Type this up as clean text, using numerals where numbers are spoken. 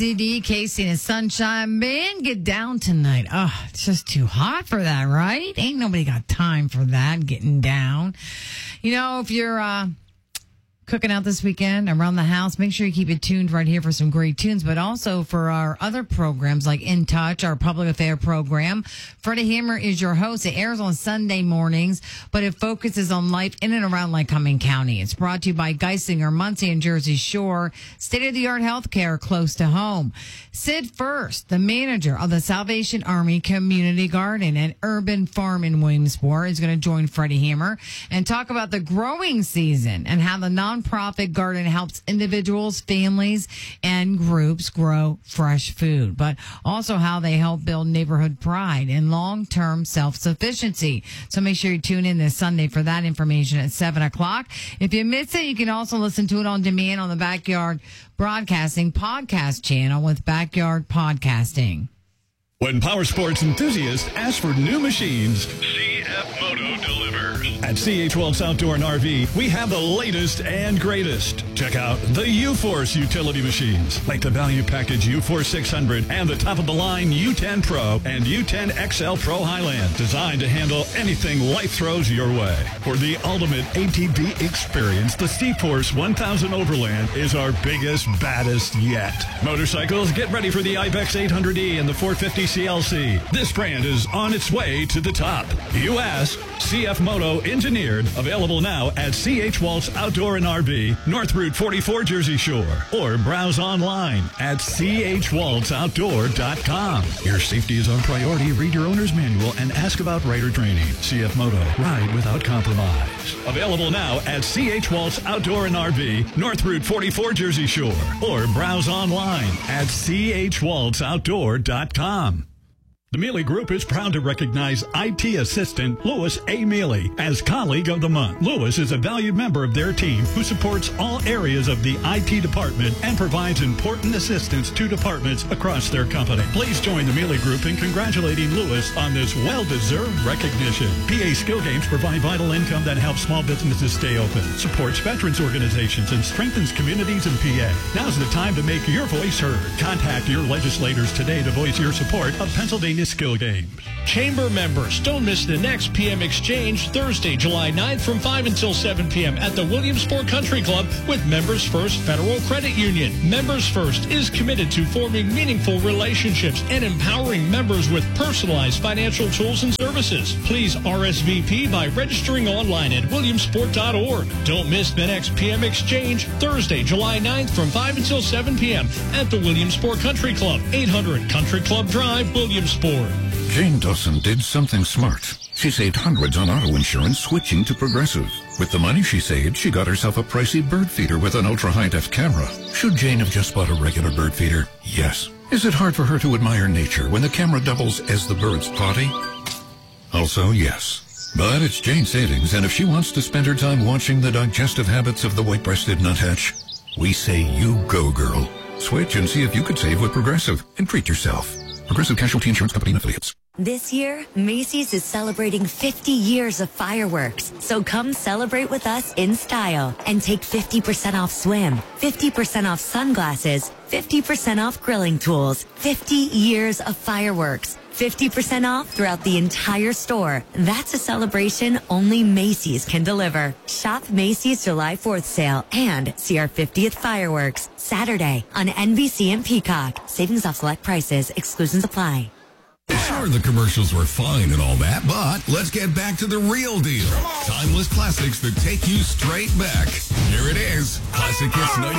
CD, Casey and Sunshine. Man, get down tonight. Oh, it's just too hot for that, right? Ain't nobody got time for that, getting down. You know, if you're cooking out this weekend around the house, make sure you keep it tuned right here for some great tunes, but also for our other programs like In Touch, our public affair program. Freddie Hammer is your host. It airs on Sunday mornings, but it focuses on life in and around Lycoming County. It's brought to you by Geisinger, Muncie, and Jersey Shore. State-of-the-art healthcare close to home. Sid First, the manager of the Salvation Army Community Garden and Urban Farm in Williamsport, is going to join Freddie Hammer and talk about the growing season and how the nonprofit garden helps individuals, families, and groups grow fresh food, but also how they help build neighborhood pride and long-term self-sufficiency. So make sure you tune in this Sunday for that information at 7 o'clock. If you miss it, you can also listen to it on demand on the Backyard Broadcasting podcast channel with Backyard Podcasting. When power sports enthusiasts ask for new machines, CF Moto delivers. At CH Wells Outdoor and RV, we have the latest and greatest. Check out the U-Force utility machines, like the value package U-Force 600 and the top-of-the-line U10 Pro and U10 XL Pro Highland, designed to handle anything life throws your way. For the ultimate ATV experience, the C-Force 1000 Overland is our biggest, baddest yet. Motorcycles, get ready for the Ibex 800E and the 450 CLC. This brand is on its way to the top. You ask, CF Moto engineered, available now at CH Waltz Outdoor and RV, North Route 44 Jersey Shore, or browse online at chwaltzoutdoor.com. Your safety is our priority. Read your owner's manual and ask about rider training. CF Moto, ride without compromise. Available now at CH Waltz Outdoor and RV, North Route 44 Jersey Shore, or browse online at chwaltzoutdoor.com. The Mealy Group is proud to recognize IT assistant Louis A. Mealy as Colleague of the Month. Louis is a valued member of their team who supports all areas of the IT department and provides important assistance to departments across their company. Please join the Mealy Group in congratulating Louis on this well-deserved recognition. PA Skill Games provide vital income that helps small businesses stay open, supports veterans organizations, and strengthens communities in PA. Now's the time to make your voice heard. Contact your legislators today to voice your support of Pennsylvania Skill Games. Chamber members, don't miss the next PM Exchange Thursday, July 9th from 5 until 7 p.m. at the Williamsport Country Club with Members First Federal Credit Union. Members First is committed to forming meaningful relationships and empowering members with personalized financial tools and services. Please RSVP by registering online at williamsport.org. Don't miss the next PM Exchange Thursday, July 9th from 5 until 7 p.m. at the Williamsport Country Club, 800 Country Club Drive, Williamsport. Jane Dawson did something smart. She saved hundreds on auto insurance switching to Progressive. With the money she saved, she got herself a pricey bird feeder with an ultra-high-def camera. Should Jane have just bought a regular bird feeder? Yes. Is it hard for her to admire nature when the camera doubles as the bird's potty? Also, yes. But it's Jane's savings, and if she wants to spend her time watching the digestive habits of the white-breasted nuthatch, we say you go, girl. Switch and see if you could save with Progressive and treat yourself. Progressive Casualty Insurance Company and Affiliates. This year, Macy's is celebrating 50 years of fireworks. So come celebrate with us in style and take 50% off swim, 50% off sunglasses, 50% off grilling tools, 50 years of fireworks. 50% off throughout the entire store. That's a celebration only Macy's can deliver. Shop Macy's July 4th sale and see our 50th fireworks Saturday on NBC and Peacock. Savings off select prices. Exclusions apply. Sure, the commercials were fine and all that, but let's get back to the real deal. Timeless classics that take you straight back. Here it is. Classic Hits 90.